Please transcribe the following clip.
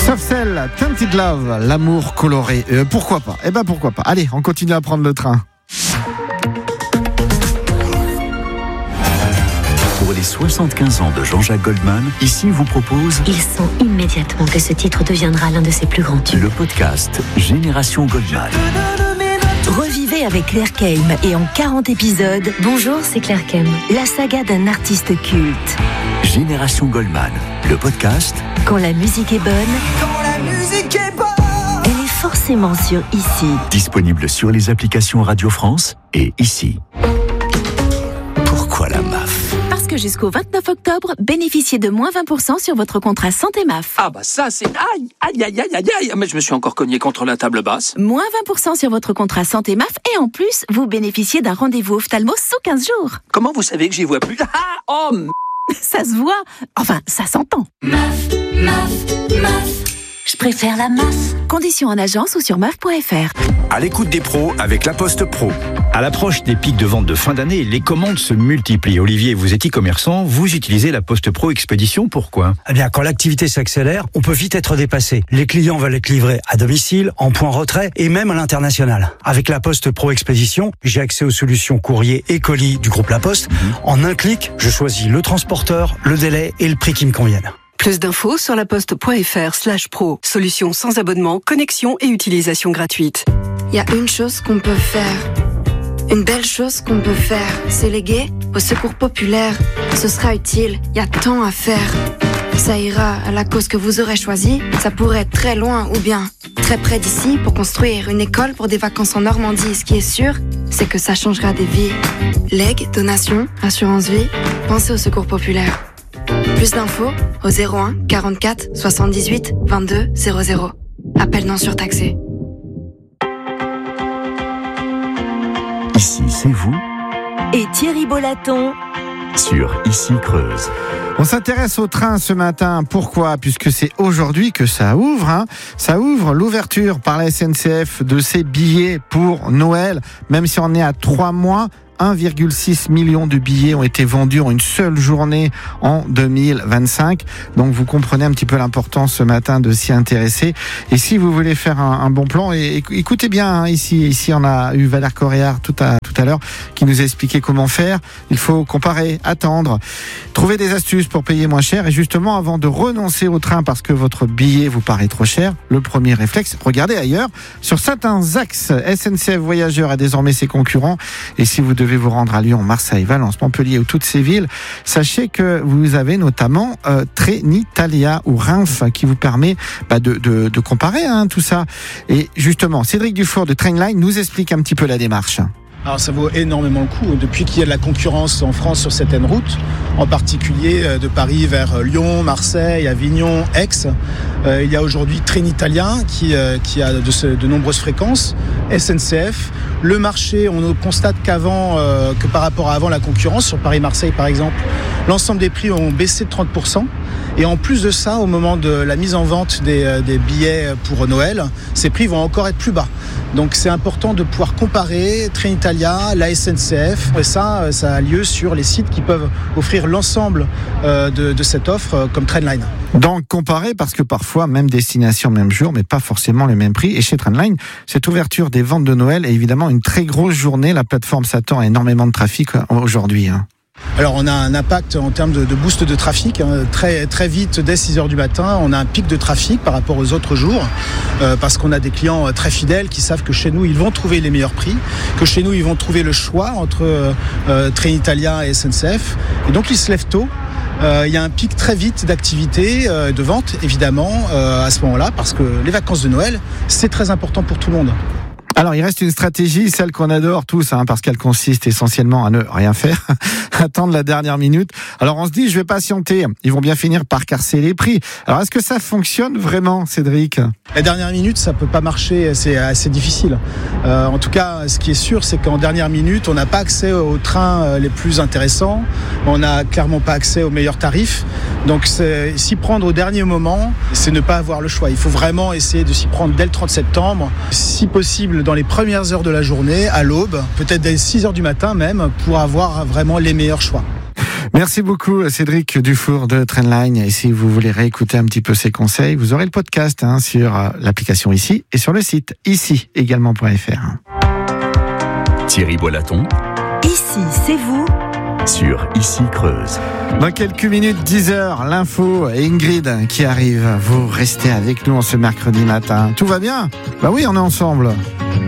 Soft Cell, Tainted Love, l'amour coloré. Pourquoi pas ? Pourquoi pas. Allez, on continue à prendre le train. Pour les 75 ans de Jean-Jacques Goldman, ici vous propose... Il sent immédiatement que ce titre deviendra l'un de ses plus grands tubes. Le podcast Génération Goldman. Revivez avec Claire Keim et en 40 épisodes. Bonjour, c'est Claire Keim. La saga d'un artiste culte. Génération Goldman, le podcast... Quand la musique est bonne... Elle est forcément sur Ici. Disponible sur les applications Radio France et Ici. Pourquoi la MAF ? Parce que jusqu'au 29 octobre, bénéficiez de moins 20% sur votre contrat santé MAF. Ah bah ça c'est... Aïe, mais je me suis encore cogné contre la table basse. Moins 20% sur votre contrat santé MAF et en plus, vous bénéficiez d'un rendez-vous ophtalmo sous 15 jours. Comment vous savez que j'y vois plus ? Ça se voit, enfin ça s'entend. MAF, je préfère la MAF. Conditions en agence ou sur MAF.fr. À l'écoute des pros avec La Poste Pro. À l'approche des pics de vente de fin d'année, les commandes se multiplient. Olivier, vous êtes e-commerçant, vous utilisez La Poste Pro Expédition, pourquoi ? Eh bien, quand l'activité s'accélère, on peut vite être dépassé. Les clients veulent être livrés à domicile, en point retrait et même à l'international. Avec La Poste Pro Expédition, j'ai accès aux solutions courrier et colis du groupe La Poste. En un clic, je choisis le transporteur, le délai et le prix qui me conviennent. Plus d'infos sur laposte.fr/pro. Solution sans abonnement, connexion et utilisation gratuite. Il y a une chose qu'on peut faire. Une belle chose qu'on peut faire. C'est léguer au secours populaire. Ce sera utile, il y a tant à faire. Ça ira à la cause que vous aurez choisie. Ça pourrait être très loin ou bien très près d'ici pour construire une école pour des vacances en Normandie. Ce qui est sûr, c'est que ça changera des vies. Legs, donations, assurance vie, pensez au secours populaire. Plus d'infos au 01 44 78 22 00. Appel non surtaxé. Ici, c'est vous. Et Thierry Bolaton Sur Ici Creuse. On s'intéresse au train ce matin. Pourquoi ? Puisque c'est aujourd'hui que ça ouvre. Ça ouvre l'ouverture par la SNCF de ces billets pour Noël. Même si on est à 3 mois, 1,6 million de billets ont été vendus en une seule journée en 2025. Donc vous comprenez un petit peu l'importance ce matin de s'y intéresser. Et si vous voulez faire un bon plan, et écoutez bien, ici on a eu Valère Coréard tout à l'heure qui nous a expliqué comment faire. Il faut comparer, attendre, trouver des astuces pour payer moins cher. Et justement, avant de renoncer au train parce que votre billet vous paraît trop cher, le premier réflexe, regardez ailleurs. Sur certains axes, SNCF Voyageurs a désormais ses concurrents. Et si vous devez vous rendre à Lyon, Marseille, Valence, Montpellier ou toutes ces villes, sachez que vous avez notamment Trenitalia ou Reims qui vous permet de comparer tout ça. Et justement, Cédric Dufour de Trainline nous explique un petit peu la démarche. Alors ça vaut énormément le coup. Depuis qu'il y a de la concurrence en France sur certaines routes, en particulier de Paris vers Lyon, Marseille, Avignon, Aix, il y a aujourd'hui Trenitalia qui a de nombreuses fréquences, SNCF. Le marché, on constate que par rapport à avant la concurrence, sur Paris-Marseille par exemple, l'ensemble des prix ont baissé de 30%. Et en plus de ça, au moment de la mise en vente des billets pour Noël, ces prix vont encore être plus bas. Donc c'est important de pouvoir comparer Trenitalia, la SNCF. Et ça a lieu sur les sites qui peuvent offrir l'ensemble de cette offre comme Trainline. Donc comparer parce que parfois, même destination, même jour, mais pas forcément le même prix. Et chez Trainline, cette ouverture des ventes de Noël est évidemment une très grosse journée. La plateforme s'attend à énormément de trafic aujourd'hui. Alors on a un impact en termes de boost de trafic, très, très vite, dès 6h du matin, on a un pic de trafic par rapport aux autres jours, parce qu'on a des clients très fidèles qui savent que chez nous, ils vont trouver les meilleurs prix, que chez nous, ils vont trouver le choix entre Trenitalia et SNCF, et donc ils se lèvent tôt. Il y a un pic très vite d'activité, de vente, évidemment, à ce moment-là, parce que les vacances de Noël, c'est très important pour tout le monde. Alors, il reste une stratégie, celle qu'on adore tous, parce qu'elle consiste essentiellement à ne rien faire, attendre la dernière minute. Alors, on se dit, je vais patienter. Ils vont bien finir par casser les prix. Alors, est-ce que ça fonctionne vraiment, Cédric ? La dernière minute, ça peut pas marcher, c'est assez difficile. En tout cas, ce qui est sûr, c'est qu'en dernière minute, on n'a pas accès aux trains les plus intéressants. On n'a clairement pas accès aux meilleurs tarifs. Donc, s'y prendre au dernier moment, c'est ne pas avoir le choix. Il faut vraiment essayer de s'y prendre dès le 30 septembre, si possible dans les premières heures de la journée, à l'aube, peut-être dès 6h du matin même, pour avoir vraiment les meilleurs choix. Merci beaucoup Cédric Dufour de Trendline. Et si vous voulez réécouter un petit peu ces conseils, vous aurez le podcast sur l'application Ici et sur le site ici également.fr. Thierry Boilaton. Ici, c'est vous. Sur Ici Creuse. Dans quelques minutes, 10h, l'info et Ingrid qui arrive. Vous restez avec nous en ce mercredi matin. Tout va bien ? Bah oui, on est ensemble.